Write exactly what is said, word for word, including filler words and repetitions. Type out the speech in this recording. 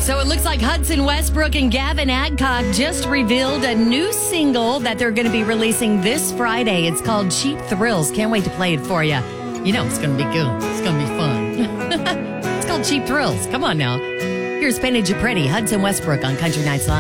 So it looks like Hudson Westbrook and Gavin Adcock just revealed a new single that they're going to be releasing this Friday. It's called Cheap Thrills. Can't wait to play it for you. You know it's going to be good. It's going to be fun. It's called Cheap Thrills. Come on now. Here's Painted You Pretty, Hudson Westbrook on Country Nights Live.